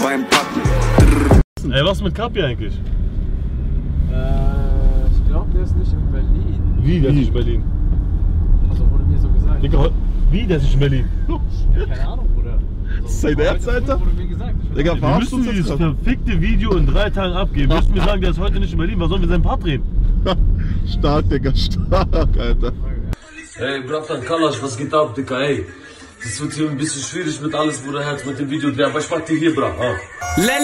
beim Packen. Ey, was ist mit Kapi eigentlich? Ich glaube, der ist nicht in Berlin. Wie, der ist nicht in Berlin? Also wurde mir so gesagt. Digga, wie, der ist nicht in Berlin? Ja, keine Ahnung, Bruder. Das ist dein Ernst, Alter? Wurde mir gesagt. Digga, Wir verarschst du müssen uns dieses jetzt gerade? verfickte Video in 3 Tagen abgeben. Müssen wir sagen, der ist heute nicht in Berlin. Was sollen wir seinen Part drehen? Stark, Digga, stark, Alter. Ey, Bratan Kalash, was geht ab, Digga, ey? Das wird hier ein bisschen schwierig mit alles, Bruder, Herz, mit dem Video, aber ich pack dir hier, Bra.